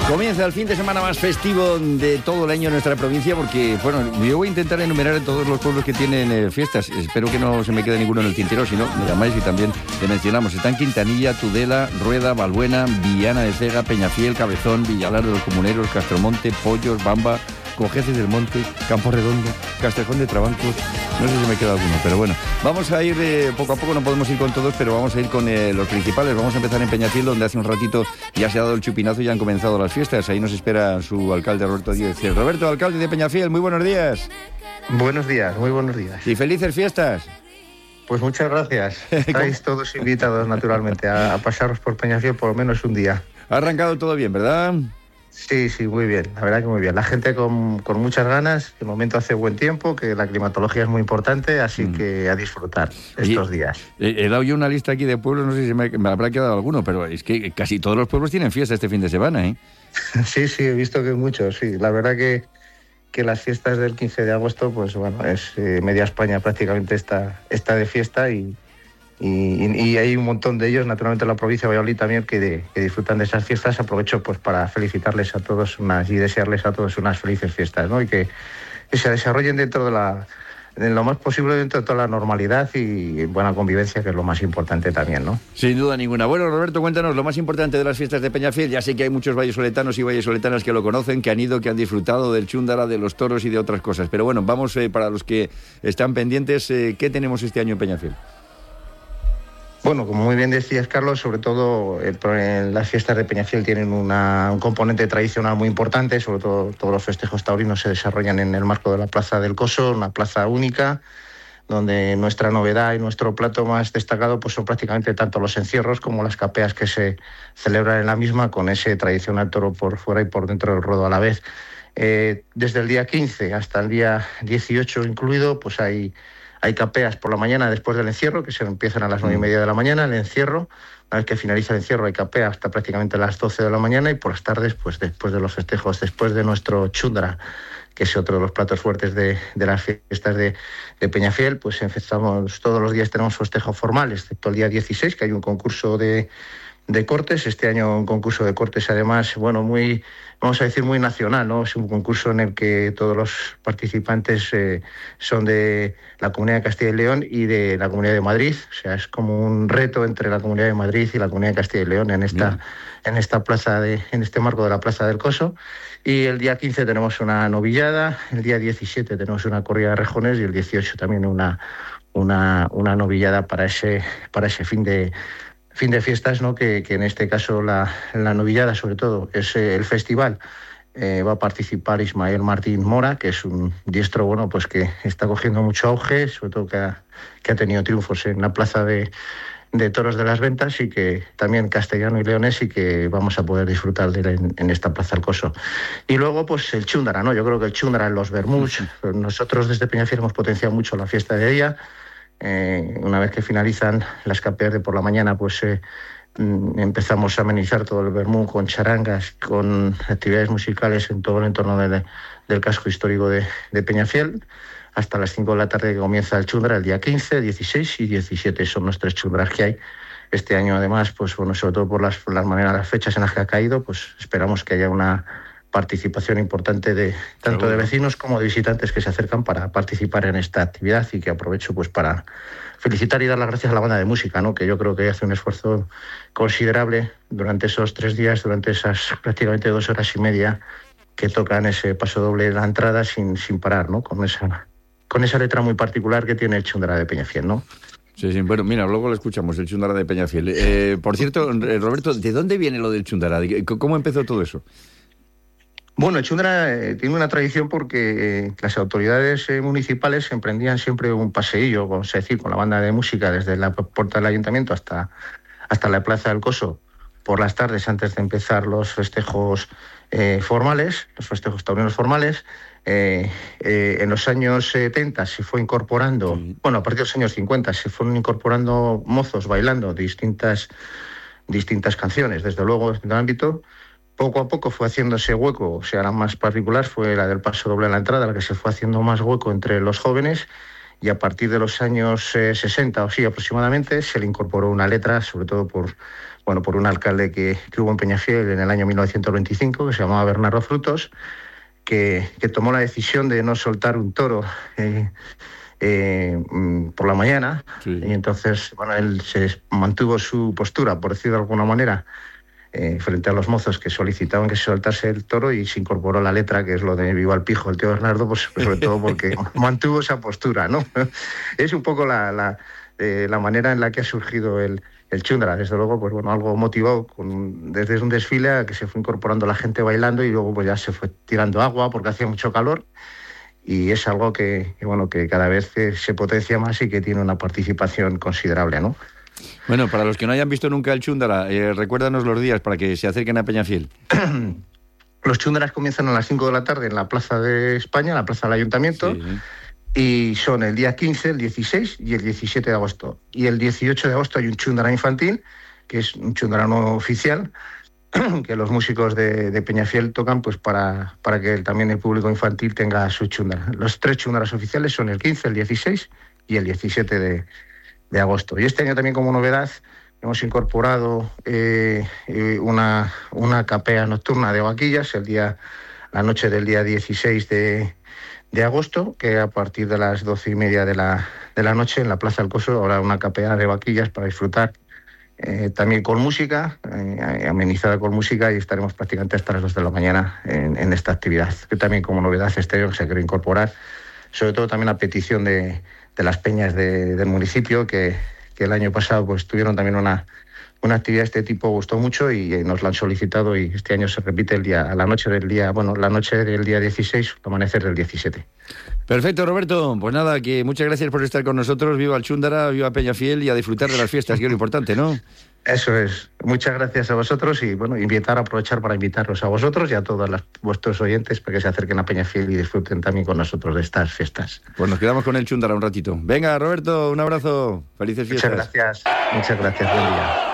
Comienza el fin de semana más festivo de todo el año en nuestra provincia porque, bueno, yo voy a intentar enumerar todos los pueblos que tienen fiestas. Espero que no se me quede ninguno en el tintero, si no, me llamáis y también le mencionamos. Están Quintanilla, Tudela, Rueda, Valbuena, Villana de Cega, Peñafiel, Cabezón, Villalar de los Comuneros, Castromonte, Pollos, Bamba, Cojeces del Monte, Campo Redondo, Castrejón de Trabancos. No sé si me queda alguno, pero bueno. Vamos a ir poco a poco, no podemos ir con todos, pero vamos a ir con los principales. Vamos a empezar en Peñafiel, donde hace un ratito ya se ha dado el chupinazo y ya han comenzado las fiestas. Ahí nos espera su alcalde, Roberto Díez. Roberto, alcalde de Peñafiel, muy buenos días. Buenos días, muy buenos días. Y felices fiestas. Pues muchas gracias. Estáis todos invitados, naturalmente, a pasaros por Peñafiel por lo menos un día. Ha arrancado todo bien, ¿verdad? Sí, muy bien, la verdad que muy bien. La gente con muchas ganas, de momento hace buen tiempo, que la climatología es muy importante, así que a disfrutar estos días. He dado yo una lista aquí de pueblos, no sé si me habrá quedado alguno, pero es que casi todos los pueblos tienen fiesta este fin de semana, ¿eh? Sí, he visto que muchos, sí. La verdad que las fiestas del 15 de agosto, pues bueno, es media España prácticamente está de fiesta y hay un montón de ellos, naturalmente en la provincia de Valladolid también, que disfrutan de esas fiestas. Aprovecho pues para felicitarles a todos y desearles a todos unas felices fiestas, ¿no? Y que se desarrollen dentro de lo más posible dentro de toda la normalidad y buena convivencia, que es lo más importante también, ¿no? Sin duda ninguna. Bueno, Roberto, cuéntanos lo más importante de las fiestas de Peñafiel. Ya sé que hay muchos vallesoletanos y vallesoletanas que lo conocen, que han ido, que han disfrutado del chúndara, de los toros y de otras cosas. Pero bueno, vamos para los que están pendientes, ¿qué tenemos este año en Peñafiel? Bueno, como muy bien decías, Carlos, sobre todo las fiestas de Peñafiel tienen un componente tradicional muy importante. Sobre todo todos los festejos taurinos se desarrollan en el marco de la Plaza del Coso, una plaza única, donde nuestra novedad y nuestro plato más destacado pues son prácticamente tanto los encierros como las capeas que se celebran en la misma, con ese tradicional toro por fuera y por dentro del ruedo a la vez. Desde el día 15 hasta el día 18 incluido, pues hay capeas por la mañana después del encierro, que se empiezan a las 9:30 de la mañana, el encierro. Una vez que finaliza el encierro hay capea hasta prácticamente las 12 de la mañana, y por las tardes, pues después de los festejos, después de nuestro chúndara, que es otro de los platos fuertes de las fiestas de Peñafiel, pues empezamos, todos los días tenemos festejos formales, excepto el día 16, que hay un concurso de cortes. Este año un concurso de cortes, además, bueno, muy, vamos a decir, muy nacional, ¿no? Es un concurso en el que todos los participantes son de la Comunidad de Castilla y León y de la Comunidad de Madrid. O sea, es como un reto entre la Comunidad de Madrid y la Comunidad de Castilla y León en esta plaza en este marco de la Plaza del Coso. Y el día 15 tenemos una novillada, el día 17 tenemos una corrida de rejones y el 18 también una novillada para ese fin de fiestas, ¿no? Que en este caso la novillada, sobre todo, es el festival. Va a participar Ismael Martín Mora, que es un diestro, bueno, pues que está cogiendo mucho auge, sobre todo que ha tenido triunfos en la plaza de toros de las Ventas, y que también castellano y leonés, y que vamos a poder disfrutar de él en esta Plaza del Coso. Y luego, pues el chúndara, ¿no? Yo creo que el chúndara en los Bermuds, nosotros desde Peñafiel hemos potenciado mucho la fiesta de ella. Una vez que finalizan las capeas de por la mañana, pues empezamos a amenizar todo el Bermú con charangas, con actividades musicales en todo el entorno del casco histórico de Peñafiel, hasta las 5 de la tarde, que comienza el chúndara el día 15, 16 y 17. Son los 3 chúndaras que hay. Este año, además, pues bueno, sobre todo por las las fechas en las que ha caído, pues esperamos que haya una participación importante tanto de vecinos como de visitantes que se acercan para participar en esta actividad, y que aprovecho pues para felicitar y dar las gracias a la banda de música, ¿no? Que yo creo que hace un esfuerzo considerable durante esos 3 días, durante esas prácticamente 2 horas y media que tocan ese paso doble de la entrada sin parar, ¿no? Con esa letra muy particular que tiene el chúndara de Peñafiel, ¿no? Sí, bueno, mira, luego lo escuchamos, el chúndara de Peñafiel. Por cierto, Roberto, ¿de dónde viene lo del chúndara? ¿Cómo empezó todo eso? Bueno, el chúndara tiene una tradición porque las autoridades municipales emprendían siempre un paseillo, vamos a decir, con la banda de música desde la puerta del ayuntamiento hasta la Plaza del Coso por las tardes, antes de empezar los festejos formales, los festejos taurinos formales. En los años 70 se fue incorporando, bueno, a partir de los años 50 se fueron incorporando mozos bailando distintas canciones, desde luego, en el ámbito. Poco a poco fue haciéndose hueco, o sea, la más particular fue la del paso doble a la entrada, la que se fue haciendo más hueco entre los jóvenes, y a partir de los años 60 o sí aproximadamente se le incorporó una letra, sobre todo por bueno, por un alcalde que hubo en Peñafiel en el año 1925, que se llamaba Bernardo Frutos, que tomó la decisión de no soltar un toro por la mañana. Sí. Y entonces, bueno, él se mantuvo su postura, por decirlo de alguna manera, frente a los mozos que solicitaban que se soltase el toro, y se incorporó la letra, que es lo de Viva el Pijo, el tío Bernardo, pues sobre todo porque mantuvo esa postura, ¿no? Es un poco la manera en la que ha surgido el Txundra. Desde luego, pues bueno, algo motivado desde un desfile a que se fue incorporando la gente bailando, y luego pues ya se fue tirando agua porque hacía mucho calor, y es algo que cada vez se potencia más y que tiene una participación considerable, ¿no? Bueno, para los que no hayan visto nunca el Txundra, recuérdanos los días para que se acerquen a Peñafiel. Los Txundras comienzan a las 5 de la tarde en la Plaza de España, la Plaza del Ayuntamiento, sí. Y son el día 15, el 16 y el 17 de agosto. Y el 18 de agosto hay un Txundra infantil, que es un Txundra no oficial, que los músicos de Peñafiel tocan pues para que también el público infantil tenga su Txundra. Los 3 Txundras oficiales son el 15, el 16 y el 17 de agosto. Y este año también, como novedad, hemos incorporado una capea nocturna de vaquillas la noche del día 16 de agosto, que a partir de las 12:30 de la noche en la Plaza del Coso habrá una capea de vaquillas para disfrutar, también con música, amenizada con música, y estaremos prácticamente hasta las 2 de la mañana en esta actividad, que también como novedad este año se quiere incorporar, sobre todo también a petición de las peñas del municipio, que el año pasado pues tuvieron también una actividad de este tipo, gustó mucho, y nos la han solicitado, y este año se repite la noche del día 16, el amanecer del 17. Perfecto, Roberto. Pues nada, que muchas gracias por estar con nosotros. Viva el Txundra, viva Peñafiel, y a disfrutar de las fiestas, que es lo importante, ¿no? Eso es. Muchas gracias a vosotros, y bueno, aprovechar para invitaros a vosotros y a todos vuestros oyentes para que se acerquen a Peñafiel y disfruten también con nosotros de estas fiestas. Pues nos quedamos con el Txundra un ratito. Venga, Roberto, un abrazo. Felices fiestas. Muchas gracias. Buen día.